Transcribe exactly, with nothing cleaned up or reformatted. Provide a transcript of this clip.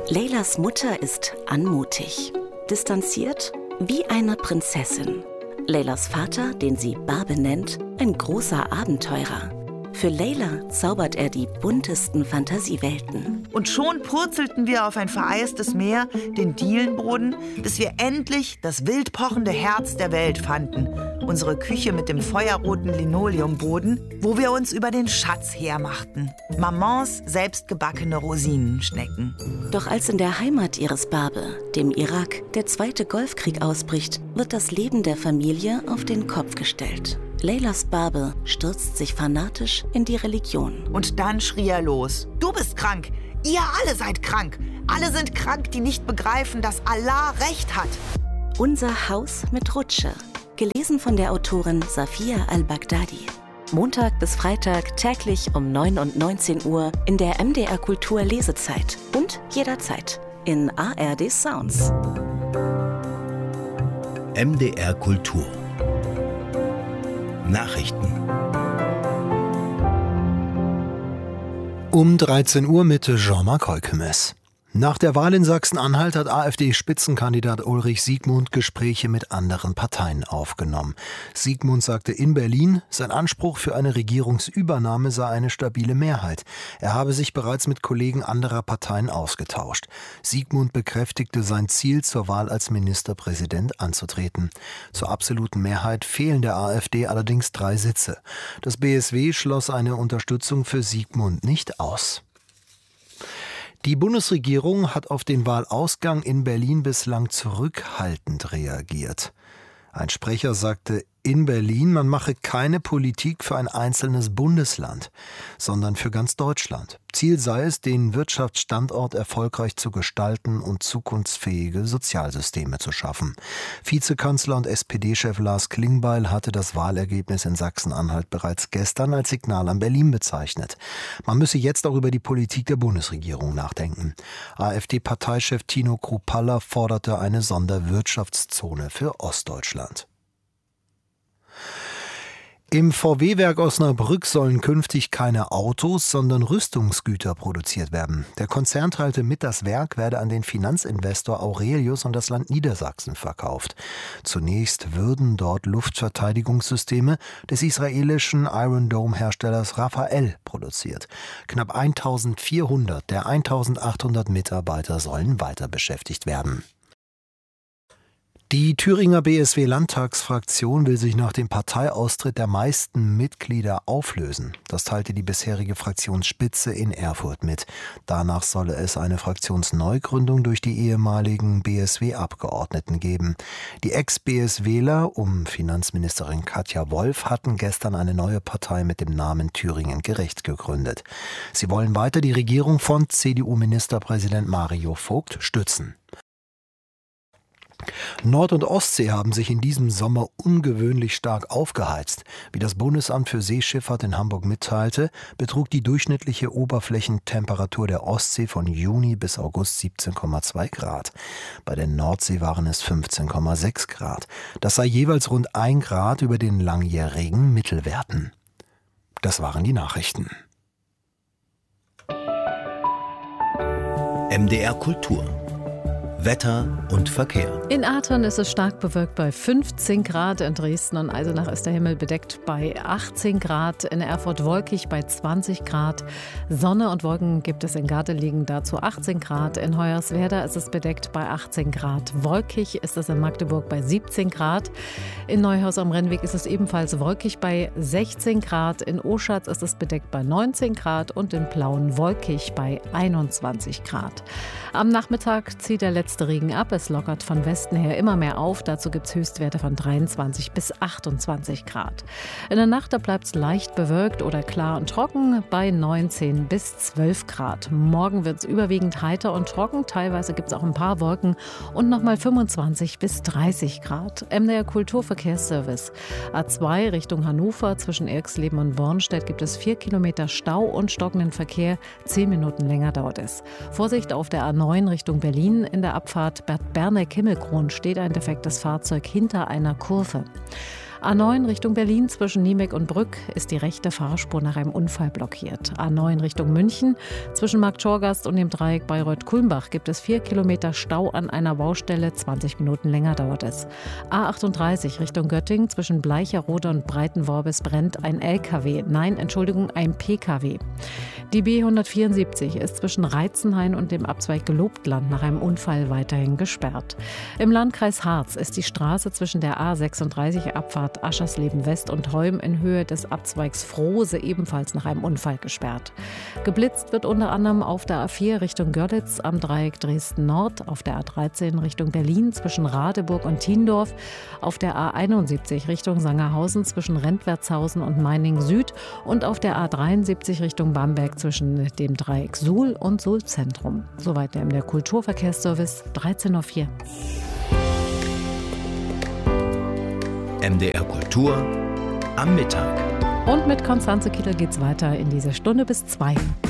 Leylas Mutter ist anmutig, distanziert wie eine Prinzessin. Leylas Vater, den sie Barbe nennt, ein großer Abenteurer. Für Leyla zaubert er die buntesten Fantasiewelten. Und schon purzelten wir auf ein vereistes Meer, den Dielenboden, bis wir endlich das wild pochende Herz der Welt fanden. Unsere Küche mit dem feuerroten Linoleumboden, wo wir uns über den Schatz hermachten. Mamans selbstgebackene Rosinenschnecken. Doch als in der Heimat ihres Barbe, dem Irak, der zweite Golfkrieg ausbricht, wird das Leben der Familie auf den Kopf gestellt. Leylas Barbe stürzt sich fanatisch in die Religion. Und dann schrie er los: Du bist krank! Ihr alle seid krank! Alle sind krank, die nicht begreifen, dass Allah Recht hat! Unser Haus mit Rutsche. Gelesen von der Autorin Safia al-Baghdadi. Montag bis Freitag täglich um neun und neunzehn Uhr in der M D R Kultur Lesezeit und jederzeit in A R D Sounds. M D R Kultur Nachrichten. Um dreizehn Uhr mit Jean-Marc Heukemes. Nach der Wahl in Sachsen-Anhalt hat AfD-Spitzenkandidat Ulrich Siegmund Gespräche mit anderen Parteien aufgenommen. Siegmund sagte in Berlin, sein Anspruch für eine Regierungsübernahme sei eine stabile Mehrheit. Er habe sich bereits mit Kollegen anderer Parteien ausgetauscht. Siegmund bekräftigte sein Ziel, zur Wahl als Ministerpräsident anzutreten. Zur absoluten Mehrheit fehlen der AfD allerdings drei Sitze. Das B S W schloss eine Unterstützung für Siegmund nicht aus. Die Bundesregierung hat auf den Wahlausgang in Berlin bislang zurückhaltend reagiert. Ein Sprecher sagte in Berlin, man mache keine Politik für ein einzelnes Bundesland, sondern für ganz Deutschland. Ziel sei es, den Wirtschaftsstandort erfolgreich zu gestalten und zukunftsfähige Sozialsysteme zu schaffen. Vizekanzler und S P D-Chef Lars Klingbeil hatte das Wahlergebnis in Sachsen-Anhalt bereits gestern als Signal an Berlin bezeichnet. Man müsse jetzt auch über die Politik der Bundesregierung nachdenken. AfD-Parteichef Tino Kruppalla forderte eine Sonderwirtschaftszone für Ostdeutschland. Im V W-Werk Osnabrück sollen künftig keine Autos, sondern Rüstungsgüter produziert werden. Der Konzern teilte mit, das Werk werde an den Finanzinvestor Aurelius und das Land Niedersachsen verkauft. Zunächst würden dort Luftverteidigungssysteme des israelischen Iron Dome-Herstellers Rafael produziert. Knapp eintausendvierhundert der eintausendachthundert Mitarbeiter sollen weiter beschäftigt werden. Die Thüringer B S W-Landtagsfraktion will sich nach dem Parteiaustritt der meisten Mitglieder auflösen. Das teilte die bisherige Fraktionsspitze in Erfurt mit. Danach solle es eine Fraktionsneugründung durch die ehemaligen B S W-Abgeordneten geben. Die Ex-BSWler um Finanzministerin Katja Wolf hatten gestern eine neue Partei mit dem Namen Thüringen Gerecht gegründet. Sie wollen weiter die Regierung von C D U-Ministerpräsident Mario Vogt stützen. Nord- und Ostsee haben sich in diesem Sommer ungewöhnlich stark aufgeheizt. Wie das Bundesamt für Seeschifffahrt in Hamburg mitteilte, betrug die durchschnittliche Oberflächentemperatur der Ostsee von Juni bis August siebzehn Komma zwei Grad. Bei der Nordsee waren es fünfzehn Komma sechs Grad. Das sei jeweils rund ein Grad über den langjährigen Mittelwerten. Das waren die Nachrichten. M D R Kultur Wetter und Verkehr. In Athern ist es stark bewölkt bei fünfzehn Grad, in Dresden und Eisenach ist der Himmel bedeckt bei achtzehn Grad, in Erfurt wolkig bei zwanzig Grad, Sonne und Wolken gibt es in Gardelegen, dazu achtzehn Grad, in Hoyerswerda ist es bedeckt bei achtzehn Grad, wolkig ist es in Magdeburg bei siebzehn Grad, in Neuhaus am Rennweg ist es ebenfalls wolkig bei sechzehn Grad, in Oschatz ist es bedeckt bei neunzehn Grad und in Plauen wolkig bei einundzwanzig Grad. Am Nachmittag zieht der letzte Regen ab. Es lockert von Westen her immer mehr auf. Dazu gibt es Höchstwerte von dreiundzwanzig bis achtundzwanzig Grad. In der Nacht bleibt es leicht bewölkt oder klar und trocken bei neunzehn bis zwölf Grad. Morgen wird es überwiegend heiter und trocken. Teilweise gibt es auch ein paar Wolken und nochmal fünfundzwanzig bis dreißig Grad. M D R Kulturverkehrsservice. A zwei Richtung Hannover zwischen Erxleben und Bornstedt gibt es vier Kilometer Stau und stockenden Verkehr. Zehn Minuten länger dauert es. Vorsicht auf der A neun Richtung Berlin. In der Abfahrt Bad Berneck-Himmelkron steht ein defektes Fahrzeug hinter einer Kurve. A neun Richtung Berlin zwischen Niemek und Brück ist die rechte Fahrspur nach einem Unfall blockiert. A neun Richtung München zwischen Marktschorgast und dem Dreieck Bayreuth-Kulmbach gibt es vier Kilometer Stau an einer Baustelle. zwanzig Minuten länger dauert es. A achtunddreißig Richtung Göttingen zwischen Bleicherode und Breitenworbis brennt ein L K W. Nein, Entschuldigung, ein P K W. Die B hundertvierundsiebzig ist zwischen Reitzenhain und dem Abzweig Gelobtland nach einem Unfall weiterhin gesperrt. Im Landkreis Harz ist die Straße zwischen der A sechsunddreißig Abfahrt Aschersleben West und Heum in Höhe des Abzweigs Frohse ebenfalls nach einem Unfall gesperrt. Geblitzt wird unter anderem auf der A vier Richtung Görlitz am Dreieck Dresden Nord, auf der A dreizehn Richtung Berlin zwischen Radeburg und Thiendorf, auf der A einundsiebzig Richtung Sangerhausen zwischen Rentwertshausen und Meiningen Süd und auf der A dreiundsiebzig Richtung Bamberg zwischen dem Dreieck Suhl und Suhl-Zentrum. Soweit der M D R Kulturverkehrsservice, dreizehn Uhr vier. M D R Kultur am Mittag. Und mit Konstanze Kittel geht's weiter in dieser Stunde bis zwei.